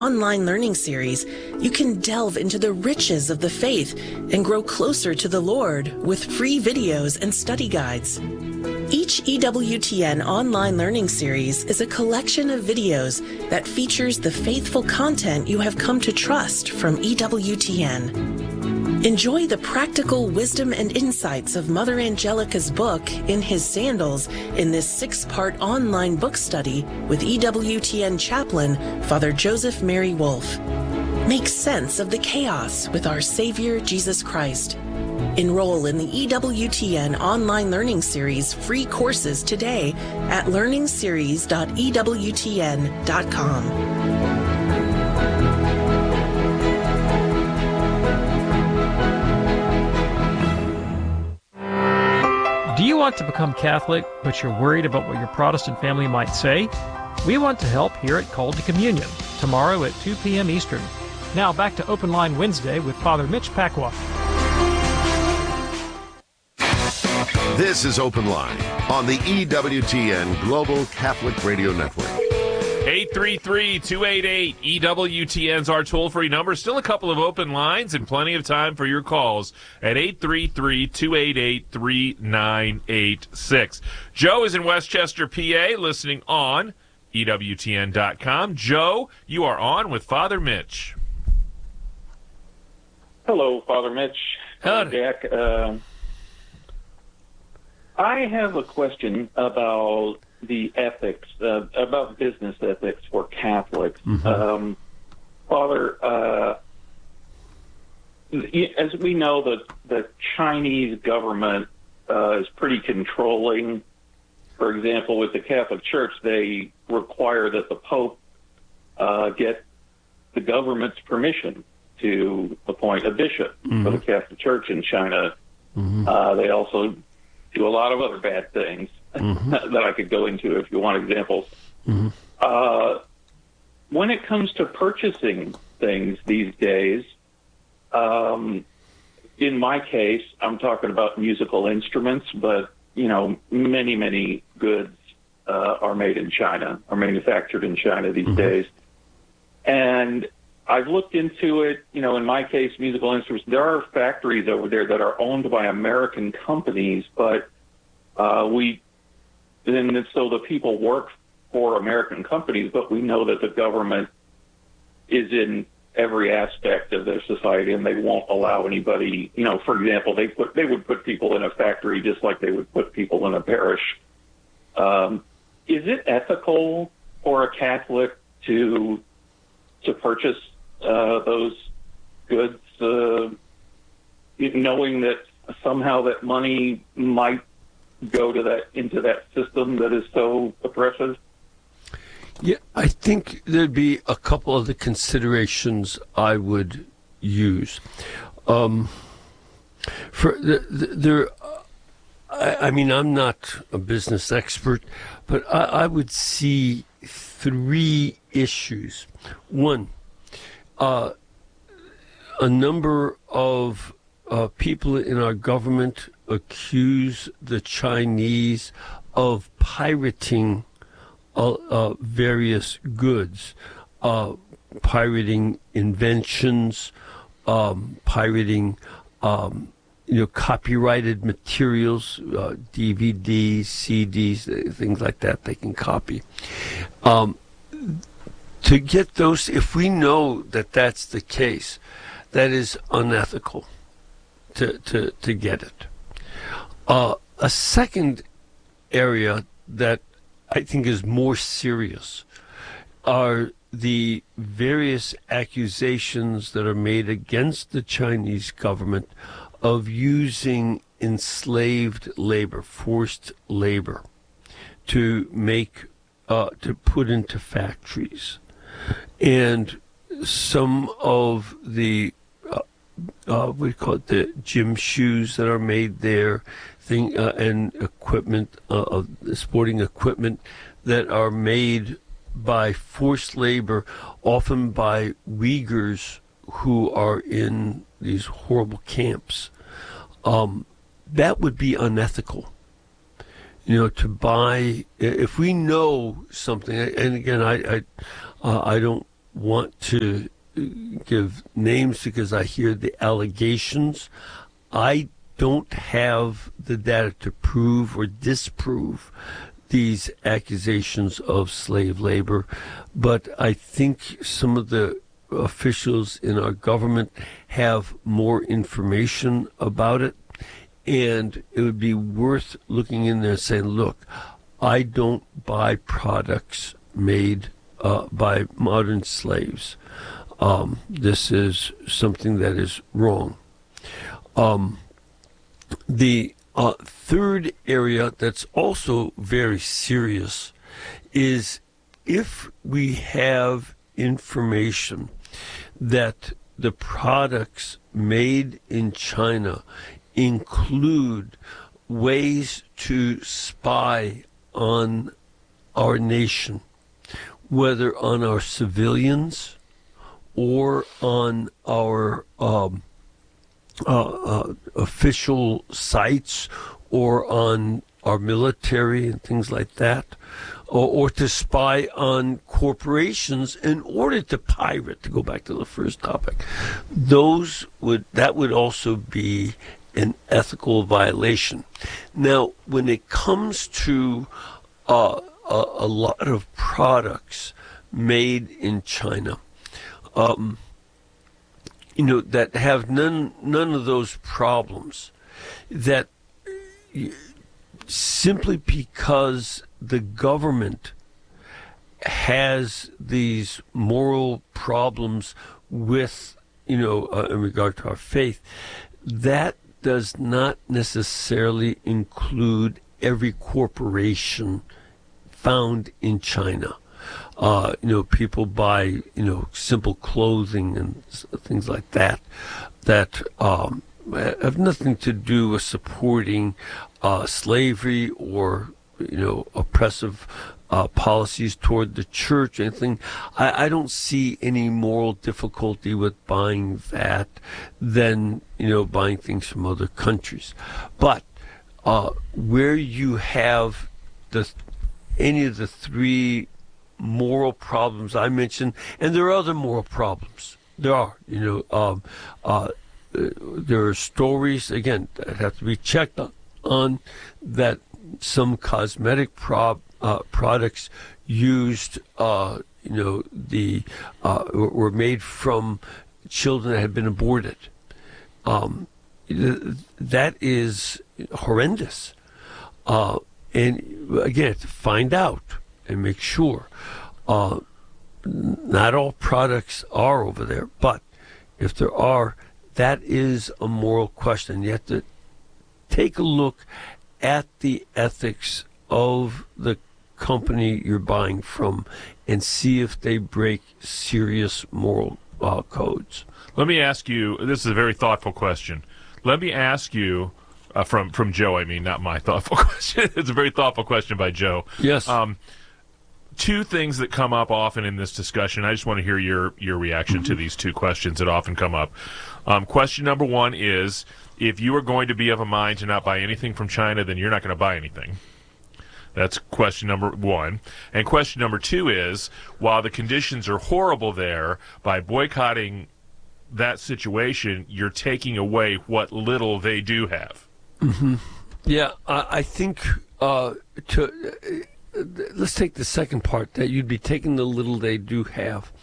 online learning series, you can delve into the riches of the faith and grow closer to the Lord with free videos and study guides. Each EWTN online learning series is a collection of videos that features the faithful content you have come to trust from EWTN. Enjoy the practical wisdom and insights of Mother Angelica's book, In His Sandals, in this 6-part online book study with EWTN chaplain, Father Joseph Mary Wolfe. Make sense of the chaos with our Savior, Jesus Christ. Enroll in the EWTN online learning series free courses today at learningseries.ewtn.com. Do you want to become Catholic, but you're worried about what your Protestant family might say? We want to help here at Call to Communion, tomorrow at 2 p.m. Eastern. Now back to Open Line Wednesday with Father Mitch Pacwa. This is Open Line on the EWTN Global Catholic Radio Network. 833-288-EWTN's our toll-free number. Still a couple of open lines and plenty of time for your calls at 833-288-3986. Joe is in Westchester, PA, listening on EWTN.com. Joe, you are on with Father Mitch. Hello, Father Mitch. Hello, Jack. I have a question about the ethics, about business ethics for Catholics. Mm-hmm. Father, as we know, the Chinese government is pretty controlling. For example, with the Catholic Church, they require that the Pope get the government's permission to appoint a bishop for the Catholic Church in China. They also do a lot of other bad things that I could go into if you want examples. When it comes to purchasing things these days, in my case, I'm talking about musical instruments, but, you know, many, many goods are made in China, are manufactured in China these days. And I've looked into it, you know, in my case, musical instruments, there are factories over there that are owned by American companies, but so the people work for American companies, but we know that the government is in every aspect of their society, and they won't allow anybody, you know, for example, they would put people in a factory just like they would put people in a parish. Is it ethical for a Catholic to purchase those goods, knowing that somehow that money might go into that system that is so oppressive? Yeah, I think there'd be a couple of the considerations I would use. I mean, I'm not a business expert, but I would see 3 issues. One, a number of people in our government accuse the Chinese of pirating various goods, pirating inventions, pirating copyrighted materials, DVDs, CDs, things like that they can copy. To get those, if we know that that's the case, that is unethical to get it. A second area that I think is more serious are the various accusations that are made against the Chinese government of using enslaved labor, forced labor, to put into factories. And some of the we call it the gym shoes that are made there, and equipment, of sporting equipment that are made by forced labor, often by Uyghurs who are in these horrible camps. That would be unethical. To buy, if we know something, and again, I don't want to give names because I hear the allegations. I don't have the data to prove or disprove these accusations of slave labor, but I think some of the officials in our government have more information about it, and it would be worth looking in there and saying, look, I don't buy products made by modern slaves. This is something that is wrong. The third area that's also very serious is if we have information that the products made in China include ways to spy on our nation, whether on our civilians or on our official sites or on our military and things like that, or to spy on corporations in order to pirate, to go back to the first topic. That would also be an ethical violation. Now, when it comes to a lot of products made in China, that have none of those problems, that simply because the government has these moral problems with, in regard to our faith, that does not necessarily include every corporation found in China. People buy, simple clothing and things like that have nothing to do with supporting slavery or, oppressive policies toward the church, anything. I don't see any moral difficulty with buying that than, buying things from other countries. But where you have any of the three moral problems I mentioned, and there are other moral problems. There are, there are stories, again, that have to be checked on, that some cosmetic products used, were made from children that had been aborted. That is horrendous. And again, to find out and make sure. Not all products are over there, but if there are, that is a moral question. You have to take a look at the ethics of the company you're buying from and see if they break serious moral codes. Let me ask you, this is a very thoughtful question. Let me ask you, from Joe, I mean, not my thoughtful question. It's a very thoughtful question by Joe. Yes. Two things that come up often in this discussion. I just want to hear your reaction to these two questions that often come up. Question number one is, if you are going to be of a mind to not buy anything from China, then you're not going to buy anything. That's question number one. And question number two is, while the conditions are horrible there, by boycotting that situation, you're taking away what little they do have. Mm-hmm. Yeah, I think let's take the second part, that you'd be taking the little they do have.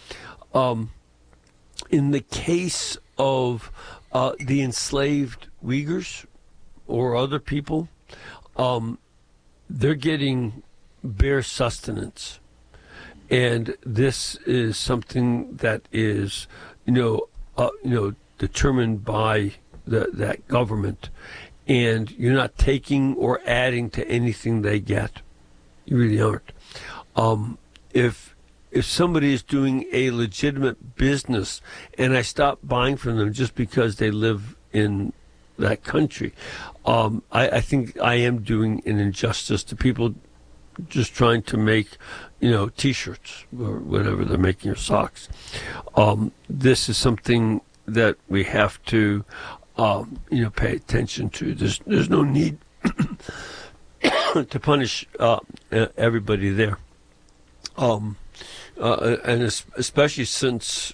In the case of the enslaved Uyghurs or other people, they're getting bare sustenance. And this is something that is, determined by that government. And you're not taking or adding to anything they get. You really aren't. If somebody is doing a legitimate business and I stop buying from them just because they live in that country, I think I am doing an injustice to people just trying to make, T-shirts or whatever they're making, or socks. This is something that we have to, pay attention to. There's no need to punish everybody there. and especially since,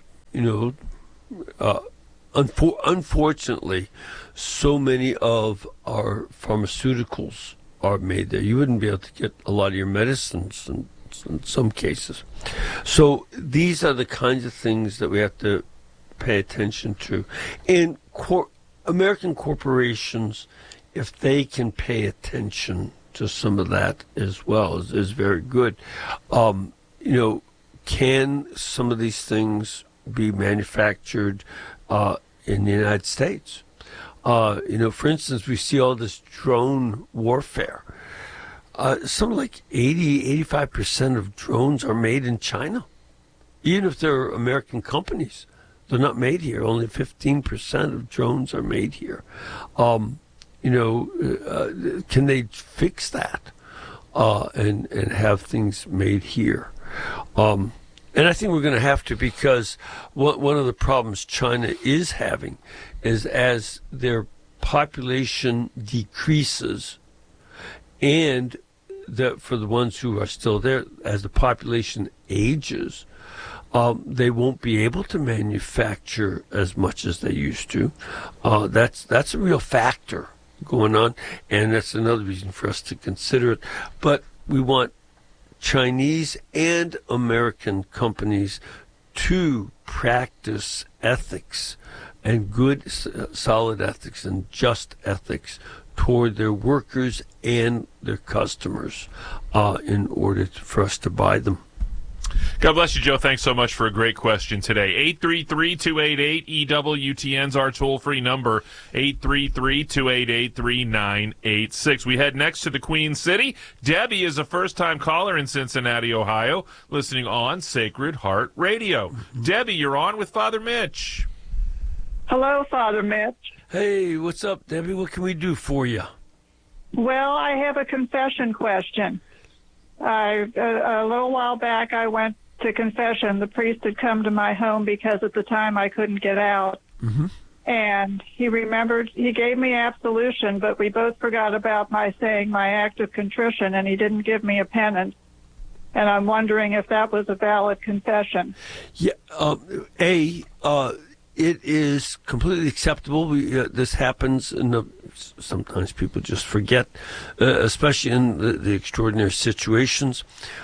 unfortunately, so many of our pharmaceuticals are made there. You wouldn't be able to get a lot of your medicines in some cases. So these are the kinds of things that we have to pay attention to. And American corporations, if they can pay attention to some of that as well, is very good. Can some of these things be manufactured in the United States? For instance, we see all this drone warfare. Something like 85% of drones are made in China. Even if they're American companies, they're not made here. Only 15% of drones are made here. Can they fix that and have things made here? And I think we're going to have to, because one of the problems China is having is as their population decreases, and for the ones who are still there, as the population ages, they won't be able to manufacture as much as they used to. That's a real factor going on, and that's another reason for us to consider it. But we want Chinese and American companies to practice ethics, and good, solid ethics and just ethics toward their workers and their customers in order for us to buy them. God bless you, Joe. Thanks so much for a great question today. 833-288-EWTN's our toll-free number, 833-288-3986. We head next to the Queen City. Debbie is a first-time caller in Cincinnati, Ohio, listening on Sacred Heart Radio. Debbie, you're on with Father Mitch. Hello, Father Mitch. Hey, what's up, Debbie? What can we do for you? Well, I have a confession question. A little while back, I went to confession. The priest had come to my home because at the time I couldn't get out. Mm-hmm. And he gave me absolution, but we both forgot about my saying my act of contrition, and he didn't give me a penance. And I'm wondering if that was a valid confession. Yeah, it is completely acceptable. This happens, sometimes people just forget, especially in the extraordinary situations.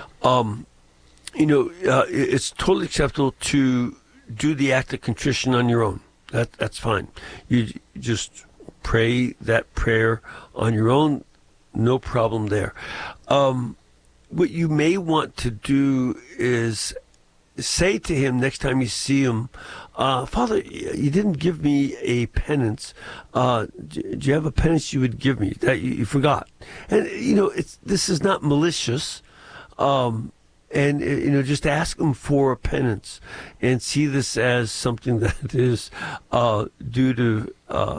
It's totally acceptable to do the act of contrition on your own. That's fine. You just pray that prayer on your own, no problem there. What you may want to do is say to him next time you see him, Father, you didn't give me a penance. Do you have a penance you would give me that you forgot? And, this is not malicious. Just ask him for a penance and see this as something that is due to,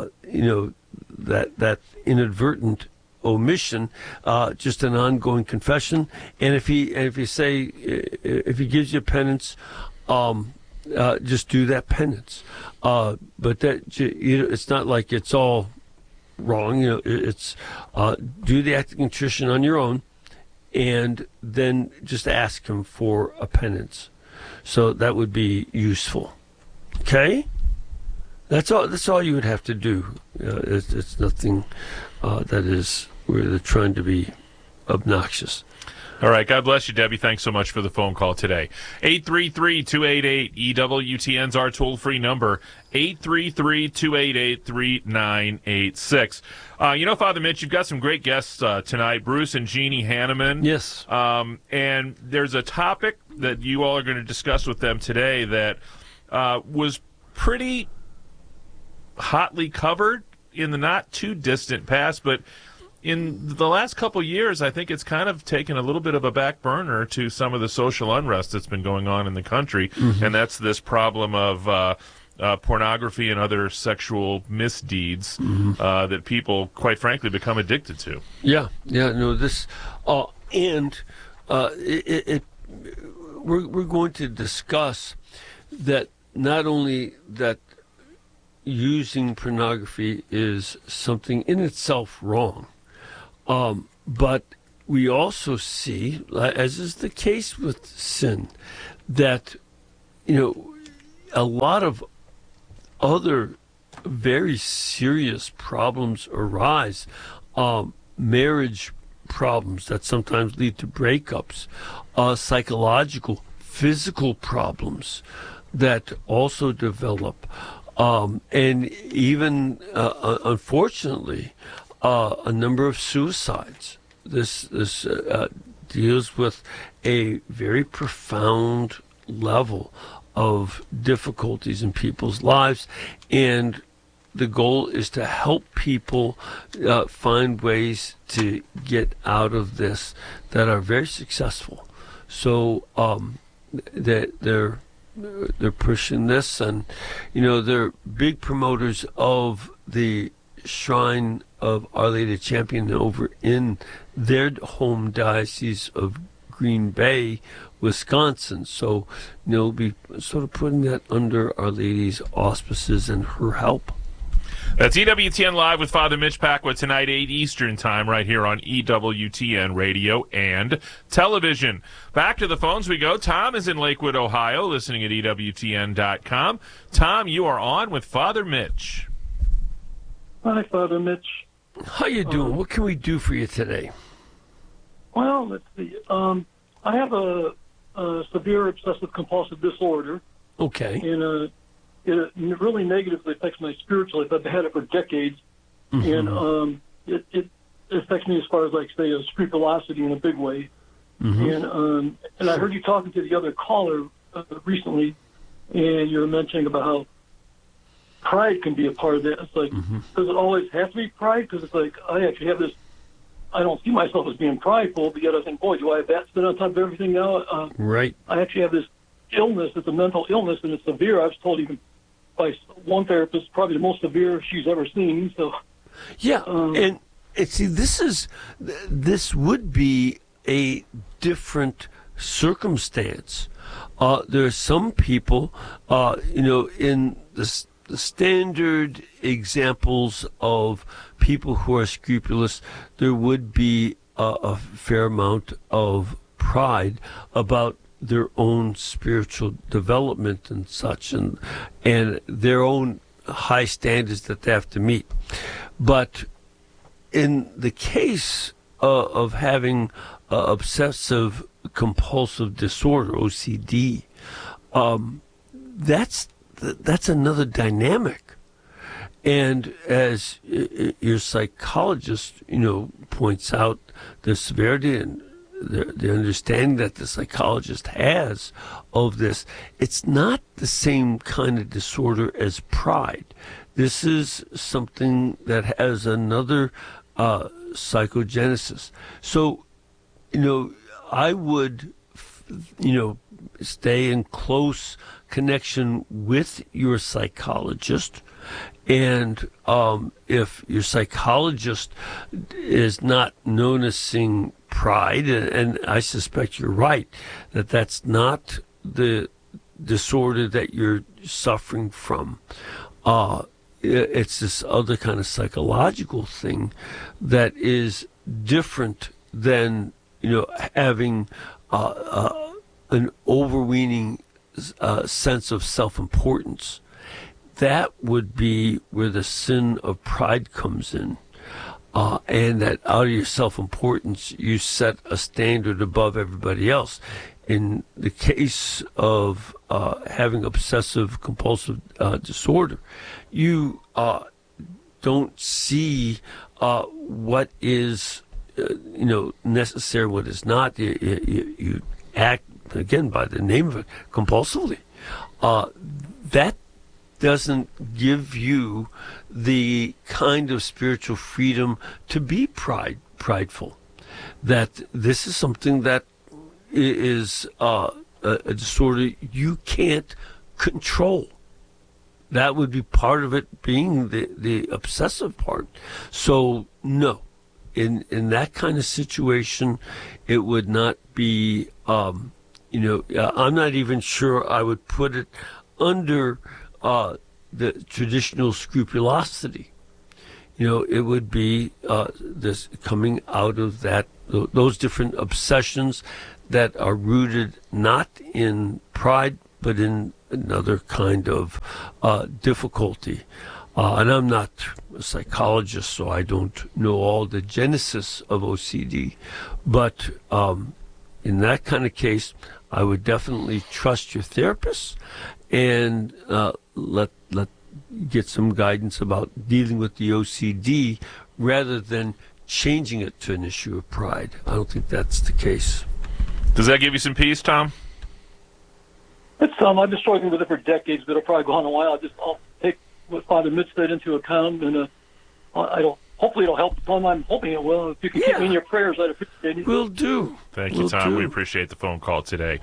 that inadvertent omission, just an ongoing confession. And if he gives you a penance, just do that penance. But that it's not like it's all wrong. It's do the act of contrition on your own, and then just ask him for a penance. So that would be useful. Okay, that's all. That's all you would have to do. It's nothing that is where they're trying to be obnoxious. All right. God bless you, Debbie. Thanks so much for the phone call today. 833-288-EWTN's our toll-free number, 833-288-3986. Father Mitch, you've got some great guests tonight, Bruce and Jeannie Hanneman. Yes. And there's a topic that you all are going to discuss with them today that was pretty hotly covered in the not-too-distant past, but in the last couple years, I think it's kind of taken a little bit of a back burner to some of the social unrest that's been going on in the country, and that's this problem of pornography and other sexual misdeeds that people, quite frankly, become addicted to. Yeah, this, we're going to discuss that not only that using pornography is something in itself wrong, but we also see, as is the case with sin, that, a lot of other very serious problems arise. Marriage problems that sometimes lead to breakups, psychological, physical problems that also develop, and even, unfortunately, a number of suicides. This deals with a very profound level of difficulties in people's lives, and the goal is to help people find ways to get out of this that are very successful. So they're pushing this, and they're big promoters of the Shrine of Our Lady Champion over in their home diocese of Green Bay, Wisconsin. So we'll be sort of putting that under Our Lady's auspices and her help. That's EWTN Live with Father Mitch Pacwa tonight, 8 Eastern Time, right here on EWTN Radio and Television. Back to the phones we go. Tom is in Lakewood, Ohio, listening at EWTN.com. Tom, you are on with Father Mitch. Hi, Father Mitch. How you doing? What can we do for you today? Well, let's see. I have a severe obsessive-compulsive disorder. Okay. And it really negatively affects my spiritual life. I've had it for decades. Mm-hmm. And it affects me as far as, like, say, a scrupulosity in a big way. Mm-hmm. And I heard you talking to the other caller recently, and you were mentioning about how pride can be a part of that. It's like, does it always have to be pride? Because it's like, I actually have this, I don't see myself as being prideful, but yet I think, boy, do I have that spin on top of everything now? Right. I actually have this illness. It's a mental illness, and it's severe. I was told even by one therapist, probably the most severe she's ever seen. So, yeah, and see, this would be a different circumstance. There are some people, in the standard examples of people who are scrupulous, there would be a fair amount of pride about their own spiritual development and such, and their own high standards that they have to meet. But in the case of having obsessive compulsive disorder, OCD, that's another dynamic. And as your psychologist, points out, the severity and the understanding that the psychologist has of this, it's not the same kind of disorder as pride. This is something that has another psychogenesis. So, I would, stay in close connection with your psychologist. And if your psychologist is not noticing pride, and I suspect you're right, that's not the disorder that you're suffering from. It's this other kind of psychological thing that is different than, having an overweening sense of self-importance. That would be where the sin of pride comes in. And that out of your self-importance, you set a standard above everybody else. In the case of having obsessive-compulsive disorder, you don't see what is, necessary, what is not. You act, again, by the name of it, compulsively. That doesn't give you the kind of spiritual freedom to be prideful. That this is something that is a disorder you can't control. That would be part of it being the obsessive part. So no, in that kind of situation, it would not be. I'm not even sure I would put it under the traditional scrupulosity. it would be this coming out of those different obsessions that are rooted not in pride, but in another kind of difficulty. And I'm not a psychologist, so I don't know all the genesis of OCD. But in that kind of case, I would definitely trust your therapist and get some guidance about dealing with the OCD rather than changing it to an issue of pride. I don't think that's the case. Does that give you some peace, Tom? It's I've been struggling with it for decades, but it'll probably go on a while. I'll take what Father Mitch said into account, and hopefully it'll help. Tom, I'm hoping it will. If you can keep me in your prayers, I'd appreciate it. Will do. Thank you, Tom. We appreciate the phone call today.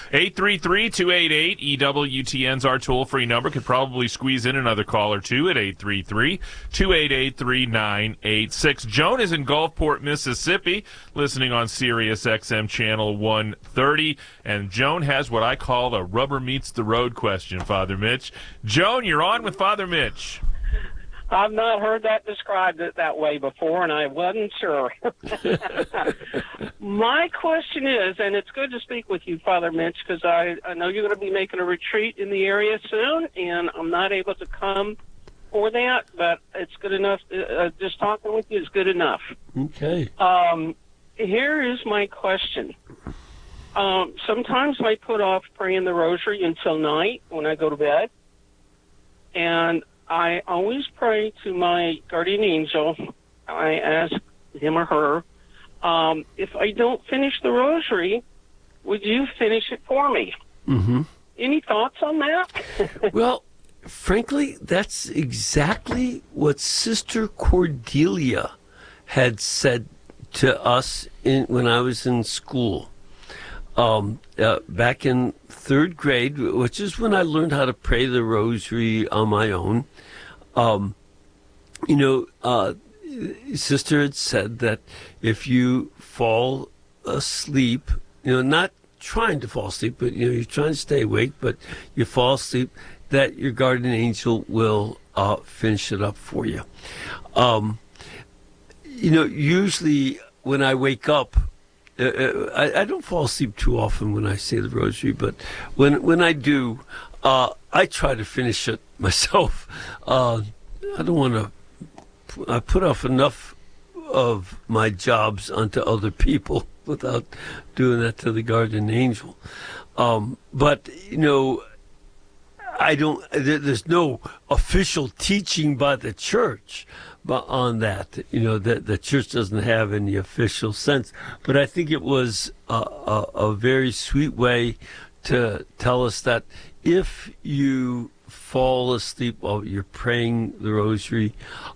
833-288-EWTN's our toll-free number. Could probably squeeze in another call or two at 833-288-3986. Joan is in Gulfport, Mississippi, listening on Sirius XM Channel 130. And Joan has what I call a rubber meets the road question, Father Mitch. Joan, you're on with Father Mitch. I've not heard that described that way before, and I wasn't sure. My question is, and it's good to speak with you, Father Mitch, because I know you're going to be making a retreat in the area soon, and I'm not able to come for that, but it's good enough. Just talking with you is good enough. Okay. Here is my question. Sometimes I put off praying the rosary until night when I go to bed, and I always pray to my guardian angel. I ask him or her, if I don't finish the rosary, would you finish it for me? Mm-hmm. Any thoughts on that? Well, frankly, that's exactly what Sister Cordelia had said to us when I was in school. Back in third grade, which is when I learned how to pray the rosary on my own, Sister had said that if you fall asleep, not trying to fall asleep, but you're trying to stay awake, but you fall asleep, that your guardian angel will finish it up for you. Usually when I wake up, I don't fall asleep too often when I say the rosary, but when I do, I try to finish it myself. I don't want to. I put off enough of my jobs onto other people without doing that to the guardian angel. But I don't. There's no official teaching by the church on that. That the church doesn't have any official sense. But I think it was a very sweet way to tell us that if you fall asleep while you're praying the rosary,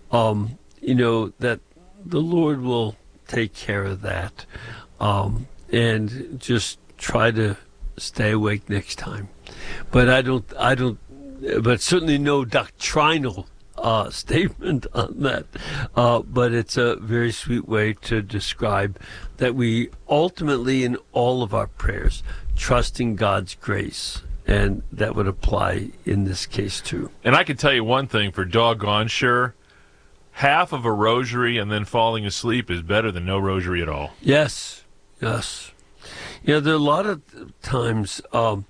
that the Lord will take care of that, and just try to stay awake next time. But I don't. But certainly no doctrinal statement on that. But it's a very sweet way to describe that we ultimately, in all of our prayers, trust in God's grace. And that would apply in this case, too. And I can tell you one thing for doggone sure. Half of a rosary and then falling asleep is better than no rosary at all. Yes. There are a lot of times,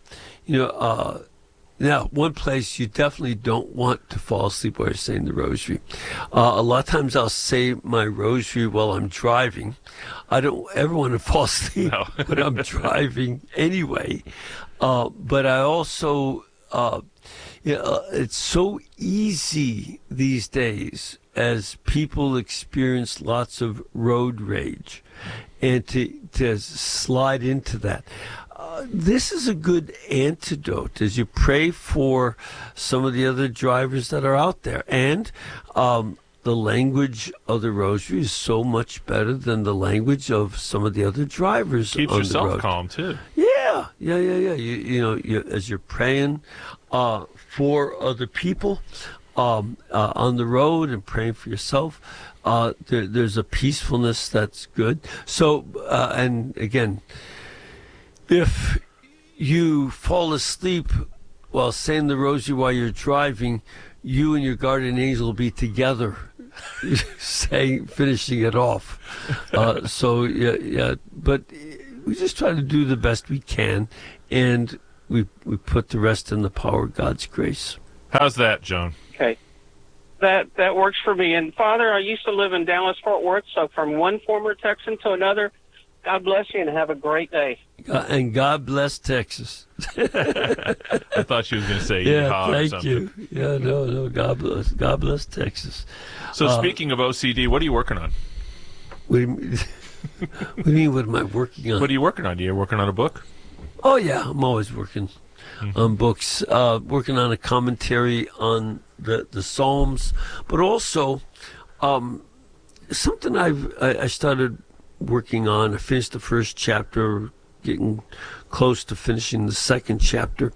now, one place you definitely don't want to fall asleep while you're saying the rosary. A lot of times I'll say my rosary while I'm driving. I don't ever want to fall asleep when I'm driving anyway. But I also, it's so easy these days as people experience lots of road rage and to slide into that. This is a good antidote as you pray for some of the other drivers that are out there. And the language of the rosary is so much better than the language of some of the other drivers. Keeps on yourself the road. Calm, too. Yeah. You as you're praying for other people on the road and praying for yourself, there's a peacefulness that's good. So, and again, if you fall asleep while saying the rosary while you're driving, you and your guardian angel will be together finishing it off. But we just try to do the best we can, and we put the rest in the power of God's grace. How's that, Joan? Okay. That works for me. And, Father, I used to live in Dallas-Fort Worth, so from one former Texan to another, God bless you and have a great day. And God bless Texas. I thought she was going to say yeah, or thank you. Yeah, no, God bless Texas. So speaking of OCD, what are you working on? What do you mean, what am I working on? What are you working on? Are you working on a book? Oh, yeah, I'm always working on books, working on a commentary on the Psalms, but also something I started working on. I finished the first chapter, getting close to finishing the second chapter.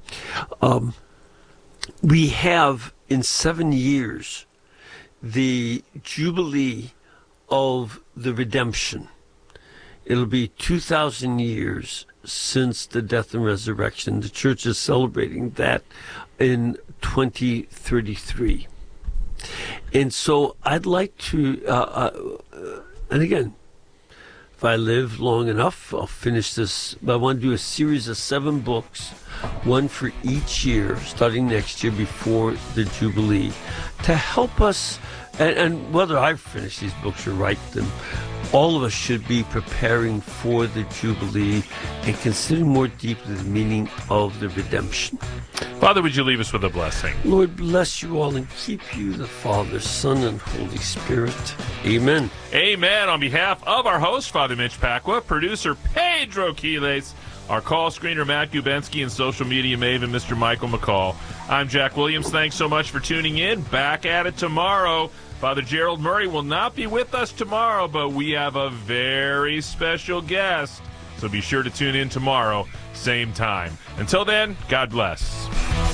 We have, in 7 years, the Jubilee of the Redemption. It'll be 2,000 years since the death and resurrection. The church is celebrating that in 2033. And so I'd like to, and again, if I live long enough, I'll finish this. But I want to do a series of 7 books, one for each year, starting next year before the Jubilee, to help us, and whether I finish these books or write them, all of us should be preparing for the Jubilee and considering more deeply the meaning of the redemption. Father, would you leave us with a blessing? Lord, bless you all and keep you, the Father, Son, and Holy Spirit. Amen. Amen. On behalf of our host, Father Mitch Pacwa, producer Pedro Quiles, our call screener Matt Gubensky, and social media maven Mr. Michael McCall, I'm Jack Williams. Thanks so much for tuning in. Back at it tomorrow. Father Gerald Murray will not be with us tomorrow, but we have a very special guest. So be sure to tune in tomorrow, same time. Until then, God bless.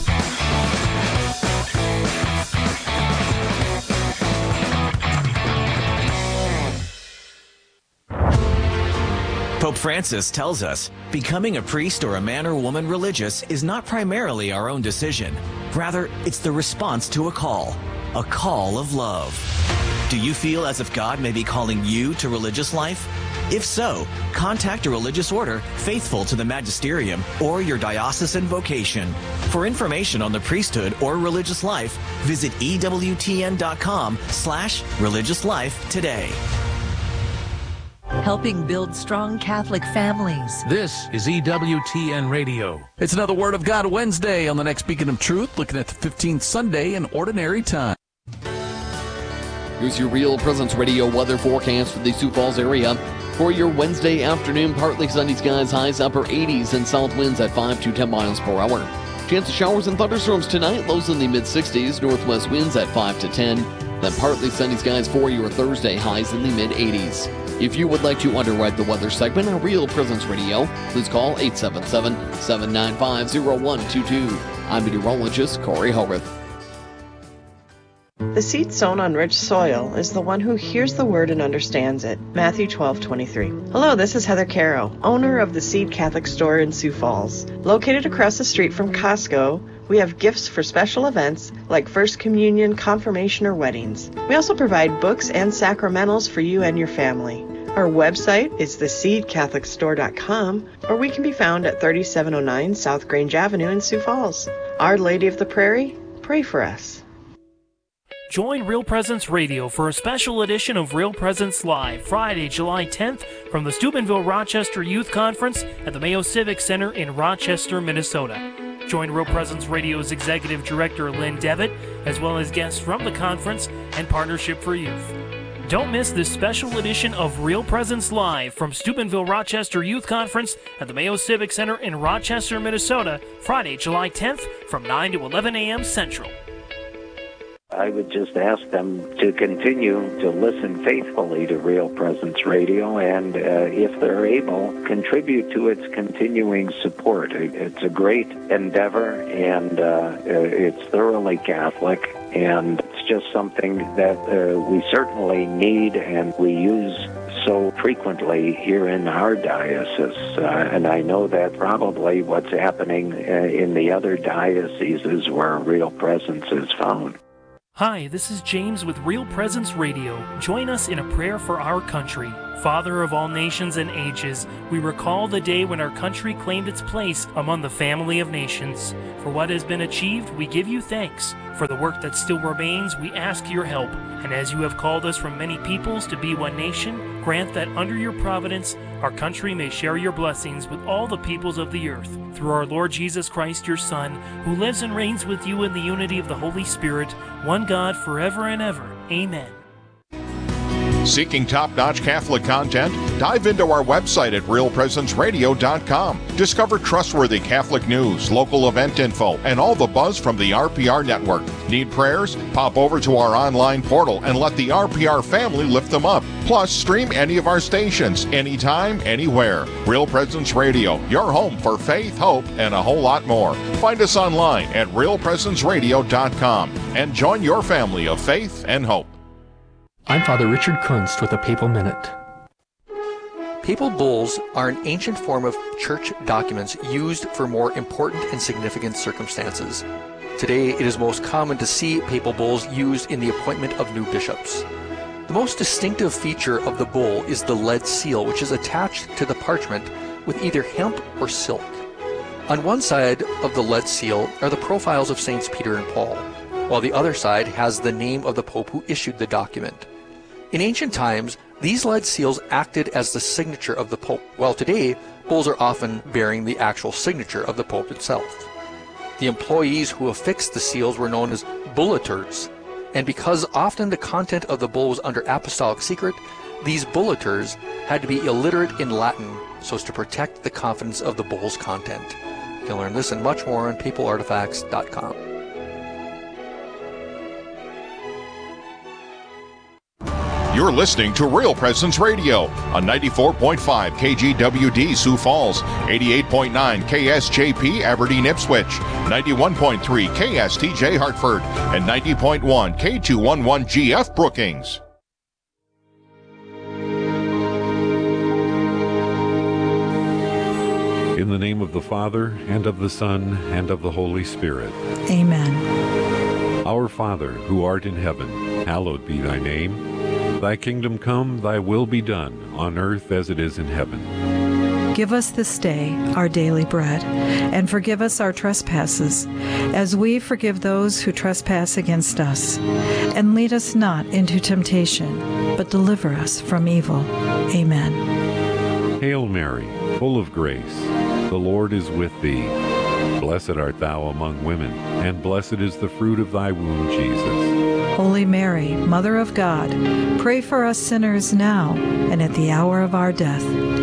Pope Francis tells us becoming a priest or a man or woman religious is not primarily our own decision. Rather, it's the response to a call of love. Do you feel as if God may be calling you to religious life? If so, contact a religious order faithful to the magisterium or your diocesan vocation. For information on the priesthood or religious life, visit EWTN.com/religious life today. Helping build strong Catholic families. This is EWTN Radio. It's another Word of God Wednesday on the next Beacon of Truth, looking at the 15th Sunday in Ordinary Time. Here's your Real Presence Radio weather forecast for the Sioux Falls area. For your Wednesday afternoon, partly sunny skies, highs upper 80s, and south winds at 5 to 10 miles per hour. Chance of showers and thunderstorms tonight, lows in the mid-60s, northwest winds at 5 to 10. Then partly sunny skies for your Thursday, highs in the mid-80s. If you would like to underwrite the weather segment on Real Presence Radio, please call 877-795-0122. I'm meteorologist Corey Howarth. The seed sown on rich soil is the one who hears the word and understands it. Matthew 12:23. Hello, this is Heather Caro, owner of the Seed Catholic Store in Sioux Falls. Located across the street from Costco, we have gifts for special events like First Communion, Confirmation, or weddings. We also provide books and sacramentals for you and your family. Our website is theseedcatholicstore.com, or we can be found at 3709 South Grange Avenue in Sioux Falls. Our Lady of the Prairie, pray for us. Join Real Presence Radio for a special edition of Real Presence Live, Friday, July 10th, from the Steubenville Rochester Youth Conference at the Mayo Civic Center in Rochester, Minnesota. Join Real Presence Radio's Executive Director Lynn Devitt, as well as guests from the conference and Partnership for Youth. Don't miss this special edition of Real Presence Live from Steubenville Rochester Youth Conference at the Mayo Civic Center in Rochester, Minnesota, Friday, July 10th from 9 to 11 a.m. Central. I would just ask them to continue to listen faithfully to Real Presence Radio and, if they're able, contribute to its continuing support. It's a great endeavor, and it's thoroughly Catholic, and it's just something that we certainly need and we use so frequently here in our diocese. And I know that probably what's happening in the other dioceses where Real Presence is found. Hi, this is James with Real Presence Radio. Join us in a prayer for our country. Father of all nations and ages, we recall the day when our country claimed its place among the family of nations. For what has been achieved, we give you thanks. For the work that still remains, we ask your help. And as you have called us from many peoples to be one nation, grant that under your providence, our country may share your blessings with all the peoples of the earth. Through our Lord Jesus Christ, your Son, who lives and reigns with you in the unity of the Holy Spirit, one God forever and ever. Amen. Seeking top-notch Catholic content? Dive into our website at realpresenceradio.com. Discover trustworthy Catholic news, local event info, and all the buzz from the RPR network. Need prayers? Pop over to our online portal and let the RPR family lift them up. Plus, stream any of our stations, anytime, anywhere. Real Presence Radio, your home for faith, hope, and a whole lot more. Find us online at realpresenceradio.com and join your family of faith and hope. I'm Father Richard Kunst with a Papal Minute. Papal bulls are an ancient form of church documents used for more important and significant circumstances. Today, it is most common to see papal bulls used in the appointment of new bishops. The most distinctive feature of the bull is the lead seal, which is attached to the parchment with either hemp or silk. On one side of the lead seal are the profiles of Saints Peter and Paul, while the other side has the name of the Pope who issued the document. In ancient times, these lead seals acted as the signature of the Pope, while today, bulls are often bearing the actual signature of the Pope itself. The employees who affixed the seals were known as bulleters, and because often the content of the bull was under apostolic secret, these bulleters had to be illiterate in Latin so as to protect the confidence of the bull's content. You can learn this and much more on papalartifacts.com. You're listening to Real Presence Radio on 94.5 KGWD Sioux Falls, 88.9 KSJP Aberdeen Ipswich, 91.3 KSTJ Hartford, and 90.1 K211GF Brookings. In the name of the Father, and of the Son, and of the Holy Spirit. Amen. Our Father, who art in heaven, hallowed be thy name. Thy kingdom come, thy will be done, on earth as it is in heaven. Give us this day our daily bread, and forgive us our trespasses, as we forgive those who trespass against us. And lead us not into temptation, but deliver us from evil. Amen. Hail Mary, full of grace, the Lord is with thee. Blessed art thou among women, and blessed is the fruit of thy womb, Jesus. Holy Mary, Mother of God, pray for us sinners now and at the hour of our death.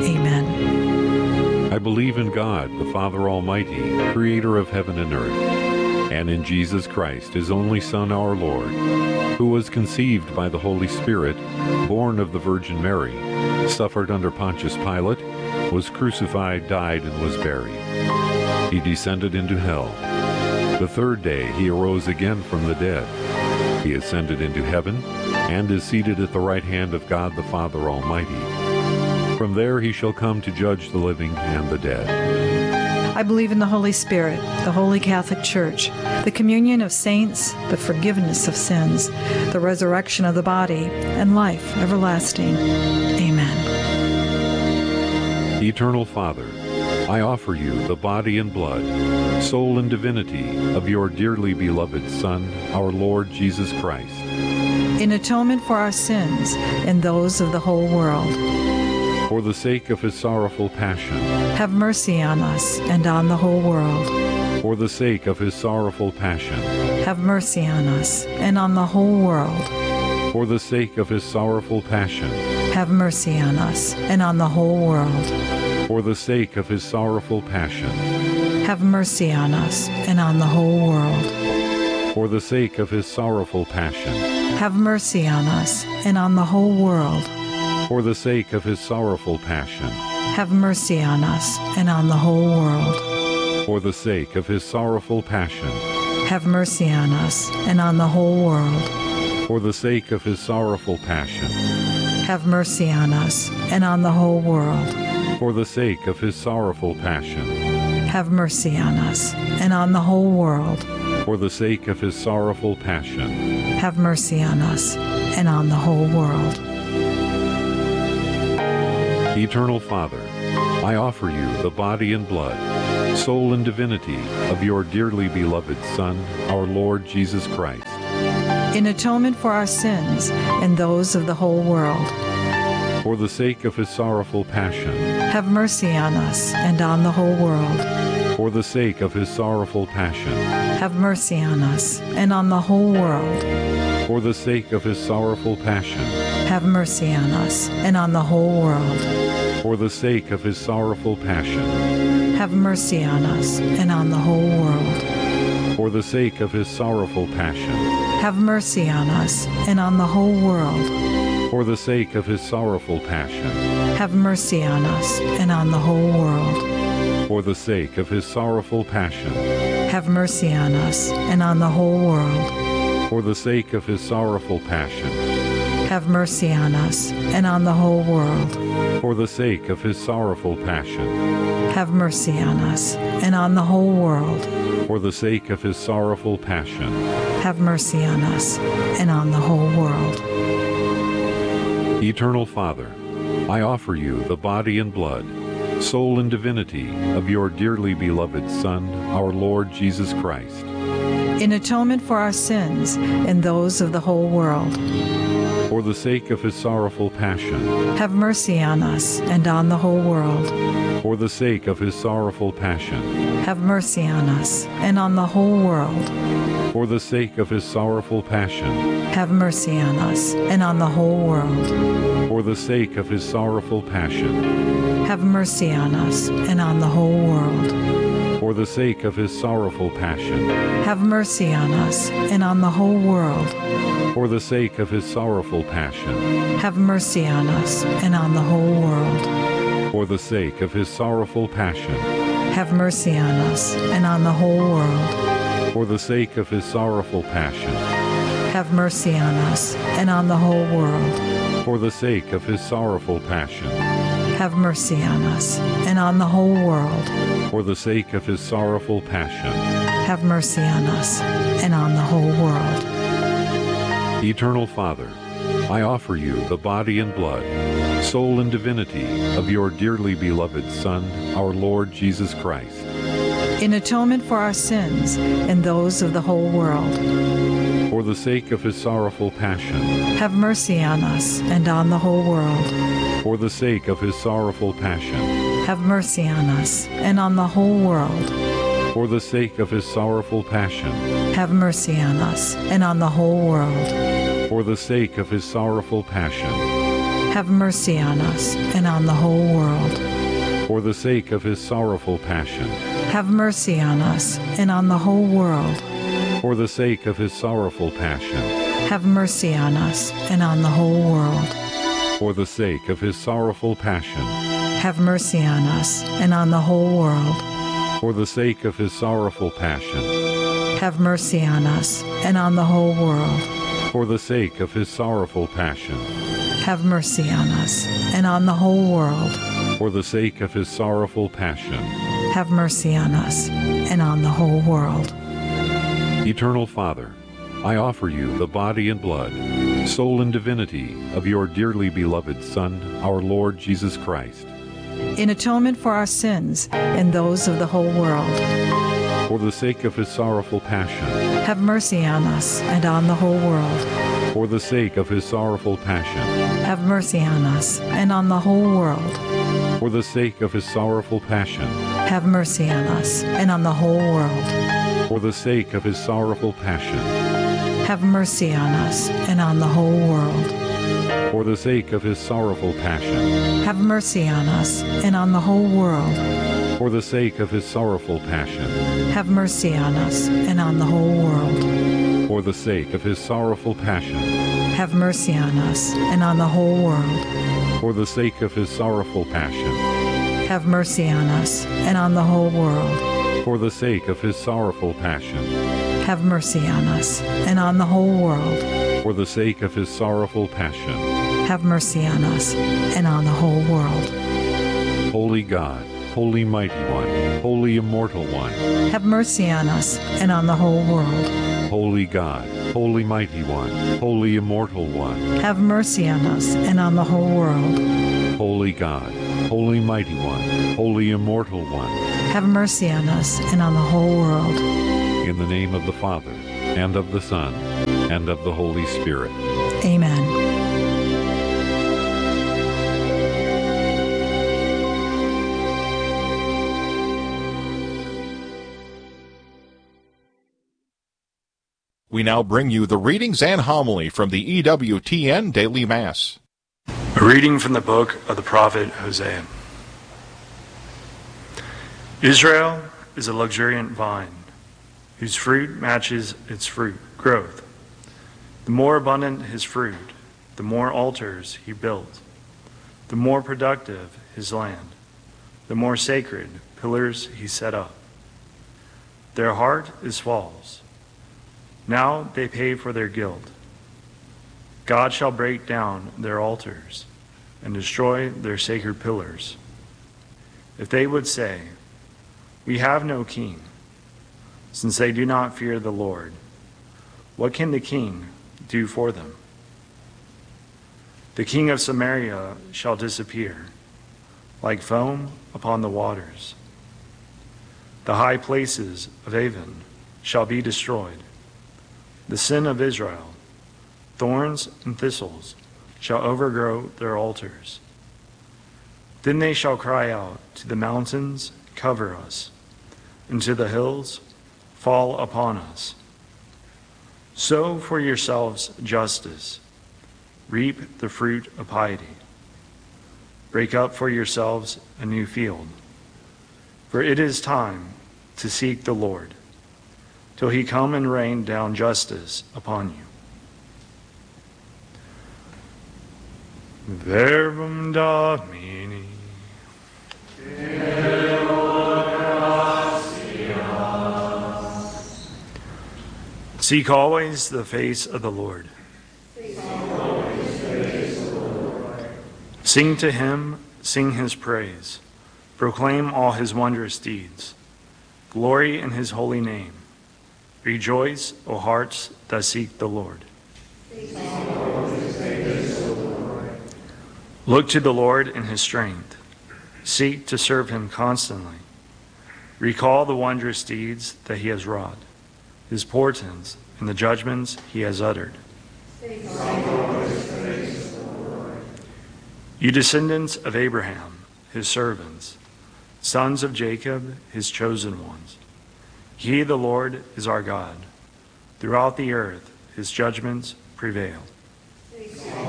Amen. I believe in God, the Father Almighty, creator of heaven and earth, and in Jesus Christ, his only Son, our Lord, who was conceived by the Holy Spirit, born of the Virgin Mary, suffered under Pontius Pilate, was crucified, died, and was buried. He descended into hell. The third day he arose again from the dead. He ascended into heaven, and is seated at the right hand of God the Father Almighty. From there he shall come to judge the living and the dead. I believe in the Holy Spirit, the Holy Catholic Church, the communion of saints, the forgiveness of sins, the resurrection of the body, and life everlasting. Amen. Eternal Father, I offer you the body and blood, soul and divinity of your dearly beloved Son, our Lord Jesus Christ, in atonement for our sins and those of the whole world. For the sake of his sorrowful passion, have mercy on us and on the whole world. For the sake of his sorrowful passion, have mercy on us and on the whole world. For the sake of his sorrowful passion, have mercy on us and on the whole world. For the sake of his sorrowful passion, have mercy on us and on the whole world. For the sake of his sorrowful passion, have mercy on us and on the whole world. For the sake of his sorrowful passion, have mercy on us and on the whole world. For the sake of his sorrowful passion, have mercy on us and on the whole world. For the sake of his sorrowful passion, have mercy on us and on the whole world. For the sake of his sorrowful passion, have mercy on us and on the whole world. for the sake of his sorrowful passion. Have mercy on us and on the whole world. Eternal Father, I offer you the body and blood, soul and divinity of your dearly beloved Son, our Lord Jesus Christ, in atonement for our sins and those of the whole world. For the sake of his sorrowful passion. Have mercy on us and on the whole world. For the sake of his sorrowful passion. Have mercy on us and on the whole world. For the sake of his sorrowful passion. Have mercy on us and on the whole world. For the sake of his sorrowful passion. Have mercy on us and on the whole world. For the sake of his sorrowful passion. Have mercy on us and on the whole world. For the sake of his sorrowful passion. Have mercy on us and on the whole world. For the sake of his sorrowful passion. Have mercy on us and on the whole world. For the sake of his sorrowful passion. Have mercy on us and on the whole world. For the sake of his sorrowful passion. Have mercy on us and on the whole world. For the sake of his sorrowful passion. Have mercy on us and on the whole world. Eternal Father, I offer you the body and blood, soul and divinity of your dearly beloved Son, our Lord Jesus Christ, in atonement for our sins and those of the whole world. For the sake of his sorrowful passion. Have mercy on us and on the whole world. For the sake of his sorrowful passion. Have mercy on us and on the whole world. For the sake of his sorrowful passion. Have mercy on us and on the whole world. For the sake of his sorrowful passion. Have mercy on us and on the whole world. For the sake of his sorrowful passion. Have mercy on us and on the whole world. For the sake of his sorrowful passion. Have mercy on us and on the whole world. For the sake of his sorrowful passion. Have mercy on us and on the whole world. For the sake of his sorrowful passion. Have mercy on us and on the whole world. For the sake of his sorrowful passion. Have mercy on us and on the whole world. For the sake of his sorrowful passion. Have mercy on us and on the whole world. Eternal Father, I offer you the body and blood, soul and divinity of your dearly beloved Son, our Lord Jesus Christ, in atonement for our sins and those of the whole world. For the sake of his sorrowful passion. Have mercy on us and on the whole world. For the sake of his sorrowful passion. Have mercy on us and on the whole world. For the sake of his sorrowful passion. Have mercy on us and on the whole world. For the sake of his sorrowful passion. Have mercy on us and on the whole world. For the sake of his sorrowful passion. Have mercy on us and on the whole world. For the sake of his sorrowful passion. Have mercy on us and on the whole world. For the sake of his sorrowful passion. Have mercy on us and on the whole world. For the sake of his sorrowful passion. Have mercy on us and on the whole world. For the sake of his sorrowful passion. Have mercy on us and on the whole world. For the sake of his sorrowful passion. Have mercy on us and on the whole world. Eternal Father, I offer you the body and blood, soul and divinity of your dearly beloved Son, our Lord Jesus Christ, in atonement for our sins and those of the whole world. For the sake of his sorrowful passion. Have mercy on us and on the whole world. For the sake of his sorrowful passion. Have mercy on us and on the whole world. For the sake of his sorrowful passion. Have mercy on us and on the whole world. For the sake of his sorrowful passion. Have mercy on us and on the whole world. For the sake of his sorrowful passion. Have mercy on us and on the whole world. For the sake of his sorrowful passion. Have mercy on us and on the whole world. For the sake of his sorrowful passion. Have mercy on us and on the whole world. For the sake of his sorrowful passion. Have mercy on us and on the whole world. For the sake of his sorrowful passion. Have mercy on us and on the whole world. For the sake of his sorrowful passion. Have mercy on us and on the whole world. Holy God, Holy Mighty One, Holy Immortal One, have mercy on us and on the whole world. Holy God, Holy Mighty One, Holy Immortal One, have mercy on us and on the whole world. Holy God, Holy Mighty One, Holy Immortal One, have mercy on us and on the whole world. In the name of the Father, and of the Son, and of the Holy Spirit. Amen. We now bring you the readings and homily from the EWTN Daily Mass. A reading from the book of the prophet Hosea. Israel is a luxuriant vine, whose fruit matches its fruit growth. The more abundant his fruit, the more altars he built, the more productive his land, the more sacred pillars he set up. Their heart is false. Now they pay for their guilt. God shall break down their altars and destroy their sacred pillars. If they would say, "We have no king," since they do not fear the Lord, what can the king do for them? The king of Samaria shall disappear, like foam upon the waters. The high places of Avon shall be destroyed. The sin of Israel, thorns and thistles, shall overgrow their altars. Then they shall cry out to the mountains, "Cover us," and to the hills, "Fall upon us." Sow for yourselves justice, reap the fruit of piety. Break up for yourselves a new field, for it is time to seek the Lord, till he come and rain down justice upon you. Verbum Domini. Seek always the face of the Lord. Sing to him, sing his praise. Proclaim all his wondrous deeds. Glory in his holy name. Rejoice, O hearts that seek the Lord. Look to the Lord in his strength. Seek to serve him constantly. Recall the wondrous deeds that he has wrought, his portents and the judgments he has uttered. You descendants of Abraham, his servants, sons of Jacob, his chosen ones. He, the Lord, is our God. Throughout the earth, his judgments prevail.